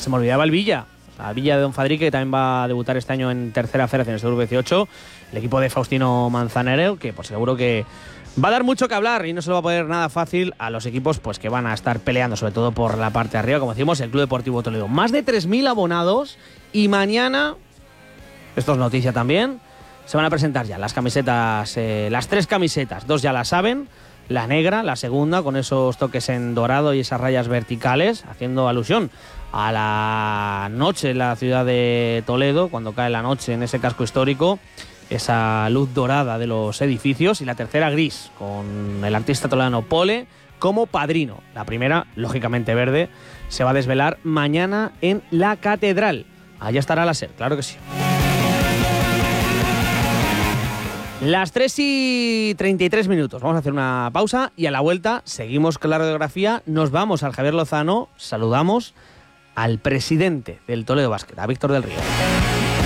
se me olvidaba el Villa. La Villa de Don Fadrique, que también va a debutar este año en tercera federación, en el Grupo 18. El equipo de Faustino Manzanero, que pues seguro que va a dar mucho que hablar y no se lo va a poner nada fácil a los equipos pues que van a estar peleando, sobre todo por la parte de arriba, como decimos, el Club Deportivo Toledo. Más de 3.000 abonados y mañana, esto es noticia también, se van a presentar ya las camisetas, las 3 camisetas, 2 ya las saben, la negra, la segunda, con esos toques en dorado y esas rayas verticales, haciendo alusión a la noche en la ciudad de Toledo, cuando cae la noche en ese casco histórico, esa luz dorada de los edificios, y la tercera gris, con el artista toledano Pole como padrino. La primera, lógicamente verde, se va a desvelar mañana en la Catedral. Allá estará la SER, claro que sí. Las 3:33. Vamos a hacer una pausa y a la vuelta seguimos con la radiografía. Nos vamos al Javier Lozano, saludamos al presidente del Toledo Basket, a Víctor del Río.